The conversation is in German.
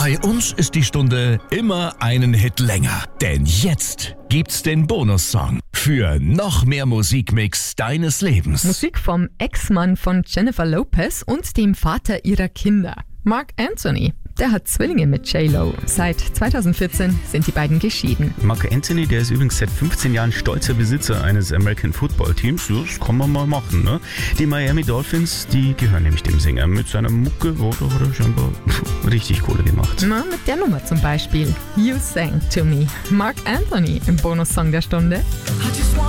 Bei uns ist die Stunde immer einen Hit länger. Denn jetzt gibt's den Bonussong für noch mehr Musikmix deines Lebens. Musik vom Ex-Mann von Jennifer Lopez und dem Vater ihrer Kinder, Marc Anthony. Der hat Zwillinge mit J-Lo. Seit 2014 sind die beiden geschieden. Marc Anthony, der ist übrigens seit 15 Jahren stolzer Besitzer eines American Football Teams. Das kann man mal machen, ne? Die Miami Dolphins, die gehören nämlich dem Sänger. Mit seiner Mucke hat er scheinbar richtig Kohle gemacht. Na, mit der Nummer zum Beispiel. You Sang To Me. Marc Anthony im Bonussong der Stunde.